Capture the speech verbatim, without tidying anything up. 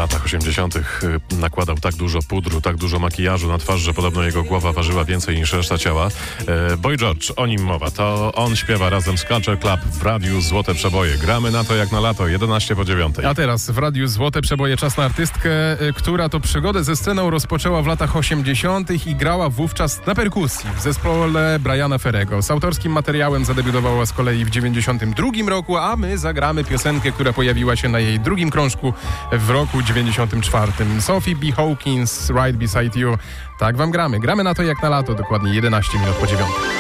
latach osiemdziesiątych nakładał tak dużo pudru, tak dużo makijażu na twarz, że podobno jego głowa ważyła więcej niż reszta ciała. Boy George, o nim mowa. To on śpiewa razem z Culture Club w radiu Złote Przeboje. Gramy na to jak na lato, jedenaście po dziewiątej. A teraz w radiu Złote Przeboje czas na artystkę, która to przygodę ze sceną rozpoczęła w latach osiemdziesiątych i grała wówczas na perkusji w zespole Briana Ferrego. Z autorskim materiałem zadebiutowała z kolei w dziewięćdziesiątym drugim roku, a my zagramy piosenkę, która pojawiła się na jej drugim krążku w roku dziewięćdziesiątym czwartym. Sophie B. Hawkins, Right Beside You. Tak wam gramy. Gramy na to jak na lato, dokładnie jedenaście minut po dziewiątej.